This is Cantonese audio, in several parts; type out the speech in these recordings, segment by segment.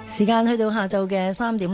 時間去到下晝嘅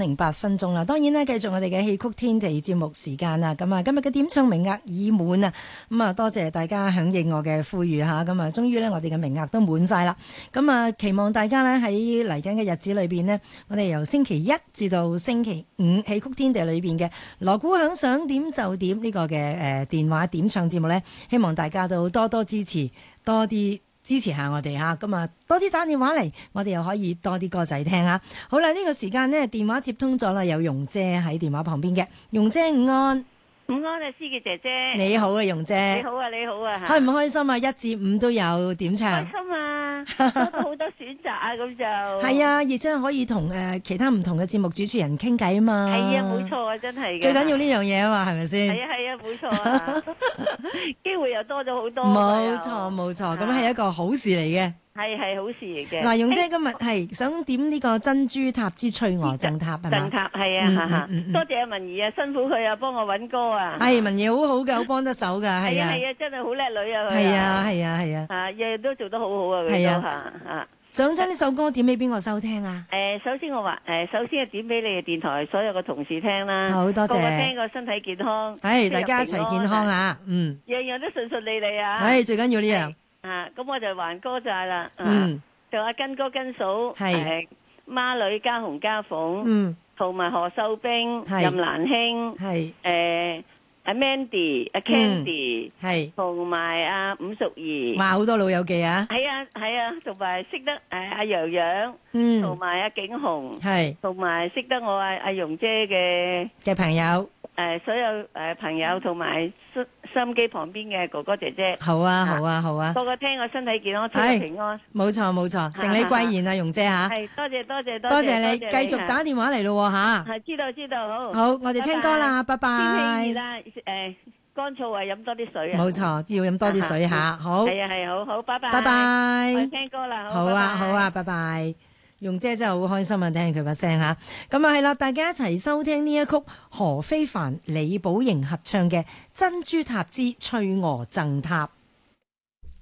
3:08啦，當然咧繼續我哋嘅戲曲天地節目時間啦。咁啊，今日嘅點唱名額已滿啊，咁啊多謝大家響應我嘅呼籲吓，咁啊終於咧我哋嘅名額都滿晒啦。咁啊期望大家咧喺嚟緊嘅日子裏邊呢，我哋由星期一至到星期五戲曲天地裏邊嘅鑼鼓響想點就點呢個嘅電話點唱節目咧，希望大家都多多支持，多啲支持下我哋吓，咁啊多啲打電話嚟，我哋又可以多啲歌仔聽啊！好啦，呢個時間呢，電話接通咗啦，有容姐喺電話旁邊嘅，容姐午安。 午安啊，思傑姐姐。 你好啊，容姐。 你好啊，你好啊。 開唔開心啊？1至5都有點唱。 開心啊，好多選擇啊，咁就。 係啊，亦真係可以同其他唔同嘅節目主持人傾偈啊嘛。 係啊，冇錯啊，真係。 最緊要呢樣嘢啊嘛，係咪先？ 係啊，冇錯啊，機會又多咗好多。 冇錯，咁係一個好事嚟嘅。 係好事嚟嘅。 嗱，容姐今日係想點呢個珍珠塔之翠娥贈塔係嘛？ 贈塔係啊，多謝阿文儀啊，辛苦佢啊，幫我揾歌啊。 係文儀好好㗎，好幫得手㗎，係啊。 係啊，真係好叻女啊佢。 係啊。 啊，日日都做得好好啊佢都嚇。 想將呢首歌點俾邊個收聽啊？ 首先我話首先係點俾你哋電台所有嘅同事聽啦。 好多謝。 個個聽個身體健康。 係大家一齊健康啊！ 樣樣都順順利利啊！ 係最緊要呢樣。 咁我就還歌債啦。仲有跟哥跟嫂，孖女家紅家鳳，同埋何秀冰、任蘭卿，阿 Mandy、阿 Candy，同埋阿伍淑儀。 哇，好多老友記啊！ 係啊，同埋識得阿洋洋，同埋阿景紅，同埋識得我阿容姐嘅朋友。 所有朋友同埋收音機旁邊嘅哥哥姐姐， 好啊， 個個聽我身體健康，天下平安。 冇錯，承你貴言啊，容姐吓。 係多謝你， 繼續打電話嚟咯吓。 係知道， 好，我哋聽歌啦，拜拜。 天氣熱啦，乾燥啊，飲多啲水啊。 冇錯，要飲多啲水吓。好。 係啊，好，拜拜。 拜拜。 我聽歌啦。 好啊，拜拜。容姐真係好開心啊，聽佢把聲吓。咁啊係啦，大家一齊收聽呢一曲何非凡、李寶瑩合唱嘅《珍珠塔之翠娥贈塔》。